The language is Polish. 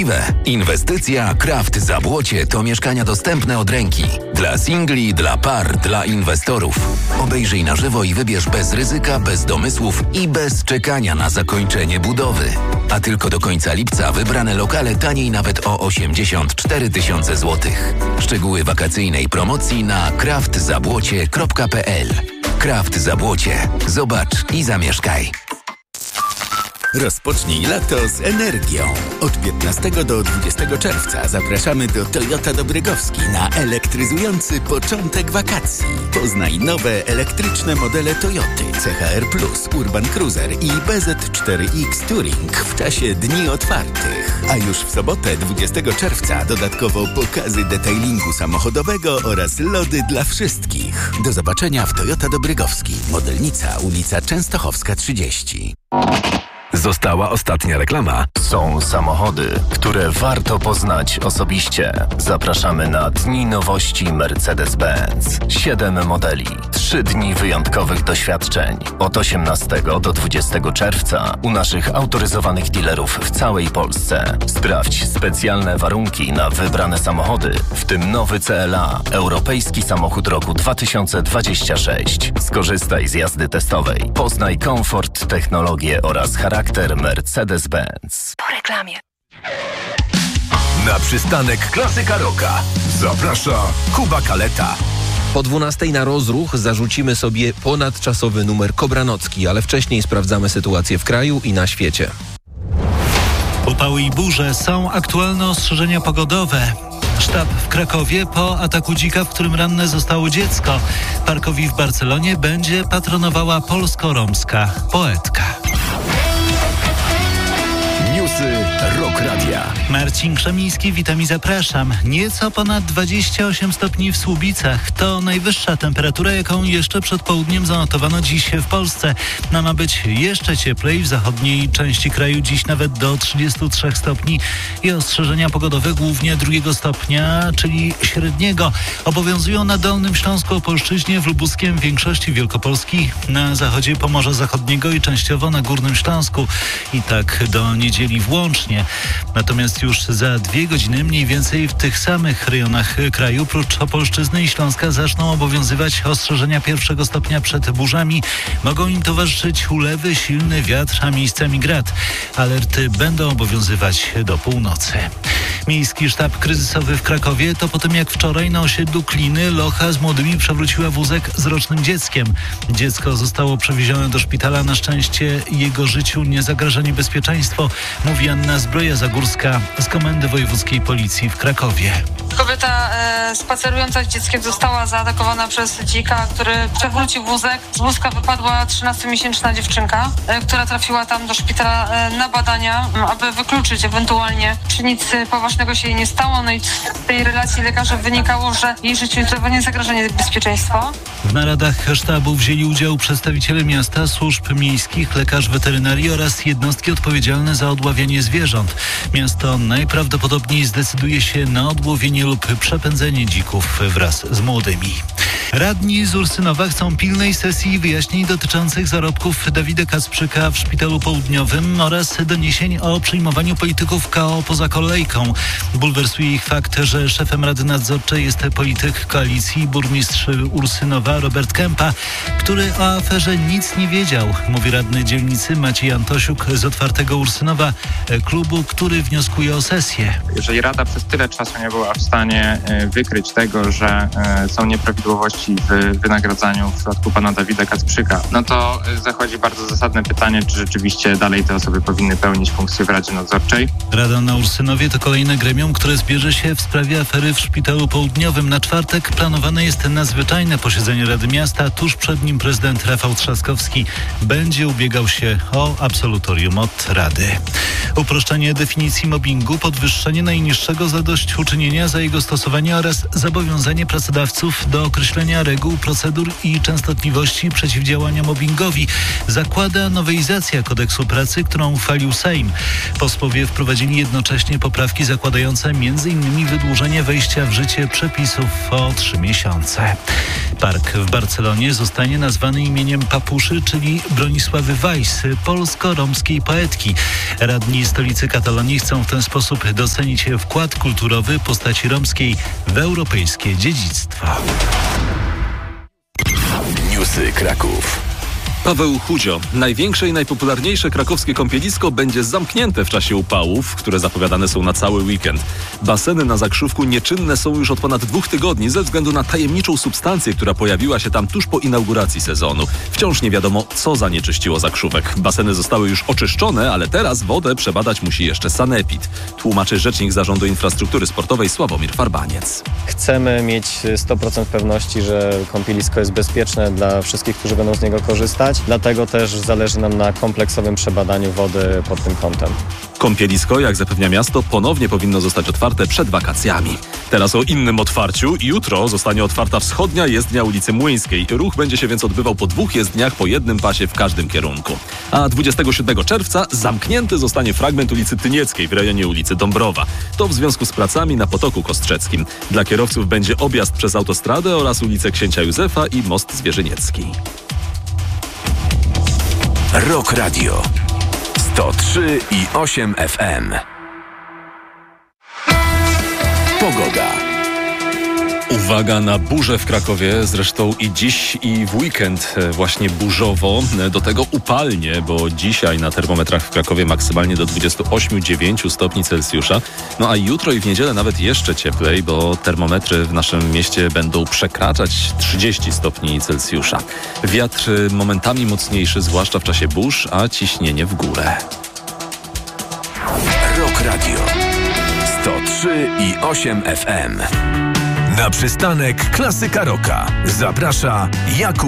Prawdziwe. Inwestycja Kraft Zabłocie to mieszkania dostępne od ręki. Dla singli, dla par, dla inwestorów. Obejrzyj na żywo i wybierz bez ryzyka, bez domysłów i bez czekania na zakończenie budowy. A tylko do końca lipca wybrane lokale taniej nawet o 84 000 złotych. Szczegóły wakacyjnej promocji na kraftzabłocie.pl. Kraft Zabłocie. Zobacz i zamieszkaj. Rozpocznij lato z energią. Od 15 do 20 czerwca zapraszamy do Toyota Dobrygowski na elektryzujący początek wakacji. Poznaj nowe elektryczne modele Toyoty CHR+, Urban Cruiser i BZ4X Touring w czasie dni otwartych. A już w sobotę 20 czerwca dodatkowo pokazy detailingu samochodowego oraz lody dla wszystkich. Do zobaczenia w Toyota Dobrygowski. Modelnica, ulica Częstochowska 30. Została ostatnia reklama. Są samochody, które warto poznać osobiście. Zapraszamy na Dni Nowości Mercedes-Benz. 7 modeli, 3 dni wyjątkowych doświadczeń. Od 18 do 20 czerwca u naszych autoryzowanych dealerów w całej Polsce. Sprawdź specjalne warunki na wybrane samochody, w tym nowy CLA, europejski samochód roku 2026. Skorzystaj z jazdy testowej. Poznaj komfort, technologię oraz charakter Mercedes-Benz. Po reklamie. Na przystanek Klasyka Rocka zaprasza Kuba Kaleta. Po 12 na rozruch zarzucimy sobie ponadczasowy numer Kobranocki, ale wcześniej sprawdzamy sytuację w kraju i na świecie. Upały i burze, są aktualne ostrzeżenia pogodowe. Sztab w Krakowie po ataku dzika, w którym ranne zostało dziecko. Parkowi w Barcelonie będzie patronowała polsko-romska poetka. Newsy Rock Radia. Marcin Krzemiński, witam i zapraszam. Nieco ponad 28 stopni w Słubicach. To najwyższa temperatura, jaką jeszcze przed południem zanotowano dziś w Polsce. Ma być jeszcze cieplej w zachodniej części kraju, dziś nawet do 33 stopni i ostrzeżenia pogodowe głównie 2 stopnia, czyli średniego. Obowiązują na Dolnym Śląsku, Opolszczyźnie, w Lubuskiem, w większości Wielkopolski, na zachodzie Pomorza Zachodniego i częściowo na Górnym Śląsku. I tak do niedzieli włącznie. Natomiast już za 2 godziny mniej więcej w tych samych rejonach kraju, prócz Opolszczyzny i Śląska, zaczną obowiązywać ostrzeżenia 1 stopnia przed burzami. Mogą im towarzyszyć ulewy, silny wiatr, a miejscami grad. Alerty będą obowiązywać do północy. Miejski Sztab Kryzysowy w Krakowie to po tym, jak wczoraj na osiedlu Kliny locha z młodymi przewróciła wózek z rocznym dzieckiem. Dziecko zostało przewiezione do szpitala. Na szczęście jego życiu nie zagraża niebezpieczeństwo, mówi Anna Zbroja-Zagórska z Komendy Wojewódzkiej Policji w Krakowie. Kobieta spacerująca z dzieckiem została zaatakowana przez dzika, który przewrócił wózek. Z wózka wypadła 13-miesięczna dziewczynka, która trafiła tam do szpitala na badania, aby wykluczyć ewentualnie, czy nic poważnego się jej nie stało. No i z tej relacji lekarza wynikało, że jej życiu nie zagraża niebezpieczeństwo. W naradach sztabu wzięli udział przedstawiciele miasta, służb miejskich, lekarz weterynarii oraz jednostki odpowiedzialne za odławianie zwierząt. Miasto najprawdopodobniej zdecyduje się na odłowienie lub przepędzenie dzików wraz z młodymi. Radni z Ursynowa chcą pilnej sesji wyjaśnień dotyczących zarobków Dawida Kacprzyka w Szpitalu Południowym oraz doniesień o przyjmowaniu polityków KO poza kolejką. Bulwersuje ich fakt, że szefem Rady Nadzorczej jest polityk koalicji, burmistrz Ursynowa Robert Kępa, który o aferze nic nie wiedział, mówi radny dzielnicy Maciej Antosiuk z Otwartego Ursynowa, klubu, który wnioskuje o sesję. Jeżeli Rada przez tyle czasu nie była w stanie wykryć tego, że są nieprawidłowości w wynagradzaniu w przypadku pana Dawida Kacprzyka, no to zachodzi bardzo zasadne pytanie, czy rzeczywiście dalej te osoby powinny pełnić funkcję w Radzie Nadzorczej. Rada na Ursynowie to kolejne gremium, które zbierze się w sprawie afery w Szpitalu Południowym. Na czwartek planowane jest nadzwyczajne posiedzenie Rady Miasta. Tuż przed nim prezydent Rafał Trzaskowski będzie ubiegał się o absolutorium od Rady. Uproszczenie definicji mobbingu, podwyższenie najniższego zadośćuczynienia za jego stosowanie oraz zobowiązanie pracodawców do określenia wdrożenia reguł, procedur i częstotliwości przeciwdziałania mobbingowi, zakłada nowelizacja kodeksu pracy, którą uchwalił Sejm. Posłowie wprowadzili jednocześnie poprawki zakładające m.in. wydłużenie wejścia w życie przepisów o 3 miesiące. Park w Barcelonie zostanie nazwany imieniem papuszy, czyli Bronisławy Weiss, polsko-romskiej poetki. Radni stolicy Katalonii chcą w ten sposób docenić wkład kulturowy postaci romskiej w europejskie dziedzictwo. Newsy Kraków. Paweł Chudzio. Największe i najpopularniejsze krakowskie kąpielisko będzie zamknięte w czasie upałów, które zapowiadane są na cały weekend. Baseny na Zakrzówku nieczynne są już od ponad 2 tygodni ze względu na tajemniczą substancję, która pojawiła się tam tuż po inauguracji sezonu. Wciąż nie wiadomo, co zanieczyściło Zakrzówek. Baseny zostały już oczyszczone, ale teraz wodę przebadać musi jeszcze sanepid. Tłumaczy rzecznik Zarządu Infrastruktury Sportowej Sławomir Farbaniec. Chcemy mieć 100% pewności, że kąpielisko jest bezpieczne dla wszystkich, którzy będą z niego korzystać. Dlatego też zależy nam na kompleksowym przebadaniu wody pod tym kątem. Kąpielisko, jak zapewnia miasto, ponownie powinno zostać otwarte przed wakacjami. Teraz o innym otwarciu. Jutro zostanie otwarta wschodnia jezdnia ulicy Młyńskiej. Ruch będzie się więc odbywał po 2 jezdniach, po jednym pasie w każdym kierunku. A 27 czerwca zamknięty zostanie fragment ulicy Tynieckiej w rejonie ulicy Dąbrowa. To w związku z pracami na Potoku Kostrzeckim. Dla kierowców będzie objazd przez autostradę oraz ulicę Księcia Józefa i most Zwierzyniecki. Rock Radio 103,8 FM. Pogoda. Uwaga na burzę w Krakowie, zresztą i dziś i w weekend właśnie burzowo, do tego upalnie, bo dzisiaj na termometrach w Krakowie maksymalnie do 28,9 stopni Celsjusza, no a jutro i w niedzielę nawet jeszcze cieplej, bo termometry w naszym mieście będą przekraczać 30 stopni Celsjusza. Wiatr momentami mocniejszy, zwłaszcza w czasie burz, a ciśnienie w górę. Rock Radio 103,8 FM. Na przystanek Klasyka Rocka zaprasza Jakub